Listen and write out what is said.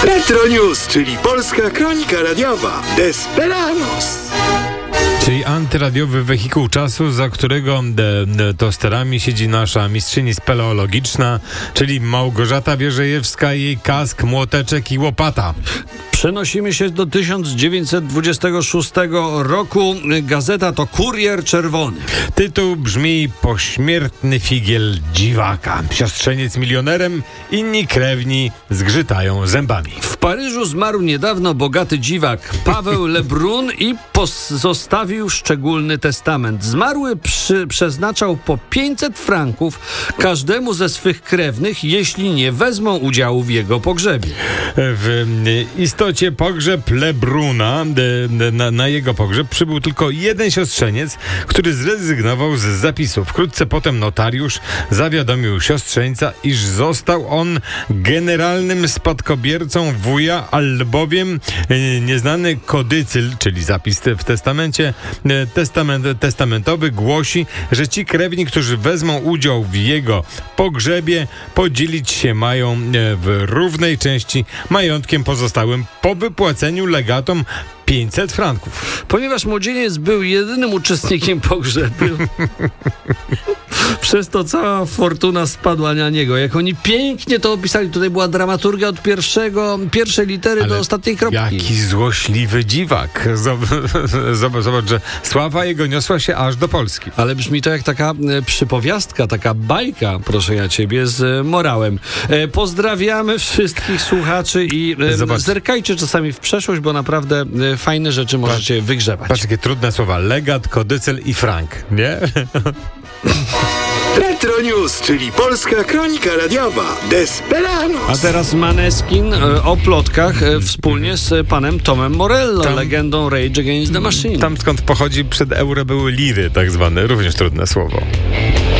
Retro News, czyli polska kronika radiowa. Desperados. Czyli antyradiowy wehikuł czasu, za którego to sterami siedzi nasza mistrzyni speleologiczna, czyli Małgorzata Wierzejewska, jej kask, młoteczek i łopata. Przenosimy się do 1926 roku. Gazeta to Kurier Czerwony. Tytuł brzmi Pośmiertny figiel dziwaka. Siostrzeniec milionerem, inni krewni zgrzytają zębami. W Paryżu zmarł niedawno bogaty dziwak Paweł Lebrun i zostawił szczególny testament. Zmarły przeznaczał po 500 franków każdemu ze swych krewnych, jeśli nie wezmą udziału w jego pogrzebie. W istocie pogrzeb Lebruna, na jego pogrzeb przybył tylko jeden siostrzeniec, który zrezygnował z zapisu. Wkrótce potem notariusz zawiadomił siostrzeńca, iż został on generalnym spadkobiercą wuja, albowiem nieznany kodycyl, czyli zapis w testamencie, testamentowy głosi, że ci krewni, którzy wezmą udział w jego pogrzebie, podzielić się mają w równej części majątkiem pozostałym po wypłaceniu legatom 500 franków. Ponieważ młodzieniec był jedynym uczestnikiem pogrzebu, przez to cała fortuna spadła na niego. Jak oni pięknie to opisali, tutaj była dramaturgia od pierwszej litery do ostatniej kropki. Jaki złośliwy dziwak. Zobacz, że sława jego niosła się aż do Polski. Ale brzmi to jak taka przypowiastka, taka bajka, proszę ja ciebie, z morałem. Pozdrawiamy wszystkich słuchaczy i zerkajcie czasami w przeszłość, bo naprawdę fajne rzeczy możecie wygrzebać. Patrz, jakie trudne słowa. Legat, kodycel i frank, nie? Retro News, czyli polska kronika radiowa. Desperados. A teraz Maneskin o plotkach wspólnie z panem Tomem Morello, legendą Rage Against the Machine. Tam skąd pochodzi, przed euro były liry tak zwane, również trudne słowo.